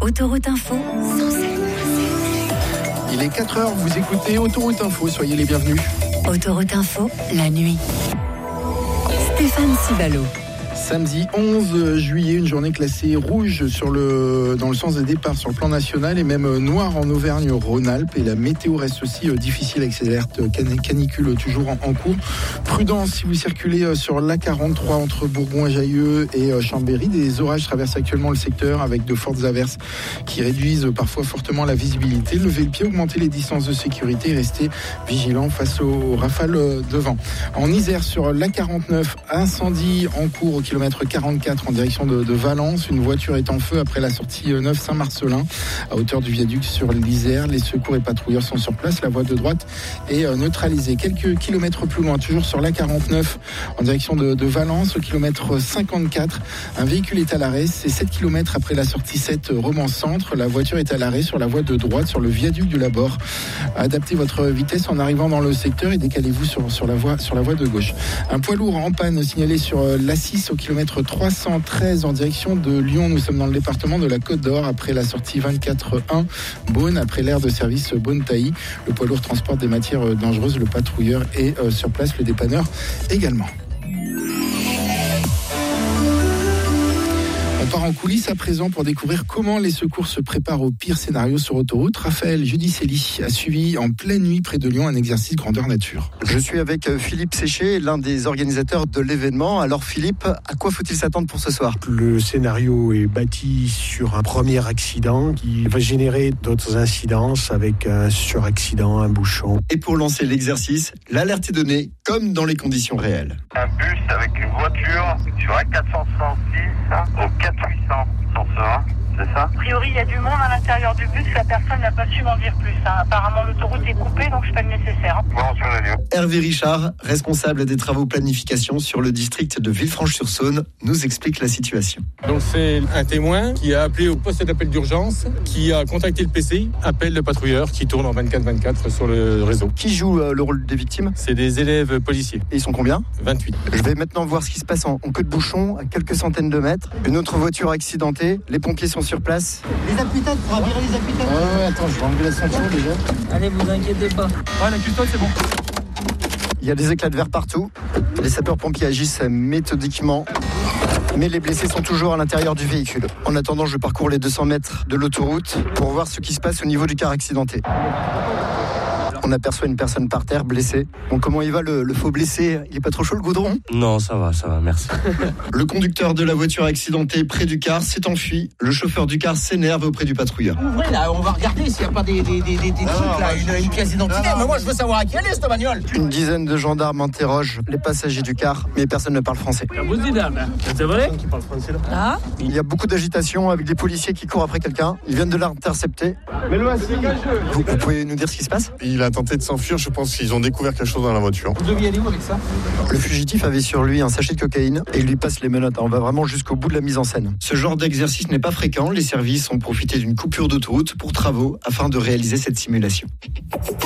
Autoroute Info, Il est 4h, vous écoutez Autoroute Info, soyez les bienvenus. Autoroute Info, la nuit. Stéphane Civalo. Samedi 11 juillet, une journée classée rouge dans le sens des départs sur le plan national et même noir en Auvergne-Rhône-Alpes. Et la météo reste aussi difficile avec ces alertes canicules toujours en cours. Prudence si vous circulez sur l'A43 entre Bourgoin-Jallieu et Chambéry. Des orages traversent actuellement le secteur avec de fortes averses qui réduisent parfois fortement la visibilité. Levez le pied, augmentez les distances de sécurité et restez vigilants face aux rafales de vent. En Isère, sur l'A49, incendie en cours au kilomètre 44 en direction de Valence. Une voiture est en feu après la sortie 9 Saint-Marcelin à hauteur du viaduc sur l'Isère. Les secours et patrouilleurs sont sur place. La voie de droite est neutralisée. Quelques kilomètres plus loin, toujours sur l'A49 en direction de Valence, au kilomètre 54. Un véhicule est à l'arrêt. C'est 7 kilomètres après la sortie 7 Romans Centre. La voiture est à l'arrêt sur la voie de droite, sur le viaduc du Labor. Adaptez votre vitesse en arrivant dans le secteur et décalez-vous sur la voie de gauche. Un poids lourd en panne signalé sur l'A6 au kilomètre 313 en direction de Lyon. Nous sommes dans le département de la Côte d'Or après la sortie 24-1 Beaune, après l'aire de service Beaune-Tailly. Le poids lourd transporte des matières dangereuses. Le patrouilleur est sur place, le dépanneur également. On part en coulisses à présent pour découvrir comment les secours se préparent au pire scénario sur autoroute. Raphaël Judicelli a suivi en pleine nuit près de Lyon un exercice grandeur nature. Je suis avec Philippe Séché, l'un des organisateurs de l'événement. Alors Philippe, à quoi faut-il s'attendre pour ce soir ? Le scénario est bâti sur un premier accident qui va générer d'autres incidences avec un suraccident, un bouchon. Et pour lancer l'exercice, l'alerte est donnée comme dans les conditions réelles. Un bus avec une voiture sur A466 au 4800 sur ce 1, c'est ça ? A priori, il y a du monde à l'intérieur du bus, la personne n'a pas su m'en dire plus. Apparemment, l'autoroute est coupée, donc je fais le nécessaire. Bon, sur la radio. Hervé Richard, responsable des travaux planification sur le district de Villefranche-sur-Saône, nous explique la situation. Donc c'est un témoin qui a appelé au poste d'appel d'urgence, qui a contacté le PCI, appelle le patrouilleur qui tourne en 24-24 sur le réseau. Qui joue le rôle des victimes ? C'est des élèves policiers. Et ils sont combien ? 28. Je vais maintenant voir ce qui se passe en queue de bouchon, à quelques centaines de mètres. Une autre voiture accidentée, les pompiers sont sur place. Les appuis-têtes, il faudra virer les appuis-têtes. Ouais, attends, je vais enlever la ceinture déjà. Allez, vous inquiétez pas. Ouais, la custode, c'est bon. Il y a des éclats de verre partout. Les sapeurs-pompiers agissent méthodiquement. Mais les blessés sont toujours à l'intérieur du véhicule. En attendant, je parcours les 200 mètres de l'autoroute pour voir ce qui se passe au niveau du car accidenté. On aperçoit une personne par terre, blessée. Bon, comment il va le faux blessé ? Il est pas trop chaud le goudron ? Non, ça va, merci. Le conducteur de la voiture accidentée près du car s'est enfui. Le chauffeur du car s'énerve auprès du patrouilleur. Ouvrez là, on va regarder s'il n'y a pas des trucs là, une pièce d'identité. Mais moi je veux savoir à qui elle est cette bagnole. Une dizaine de gendarmes interrogent les passagers du car, mais personne ne parle français. C'est vrai ? Il y a beaucoup d'agitation avec des policiers qui courent après quelqu'un. Ils viennent de l'intercepter. Mais le voici. Vous pouvez nous dire ce qui se passe ? Il a tenté de s'enfuir, je pense qu'ils ont découvert quelque chose dans la voiture. Vous deviez aller où avec ça ? Le fugitif avait sur lui un sachet de cocaïne et il lui passe les menottes. On va vraiment jusqu'au bout de la mise en scène. Ce genre d'exercice n'est pas fréquent. Les services ont profité d'une coupure d'autoroute pour travaux afin de réaliser cette simulation.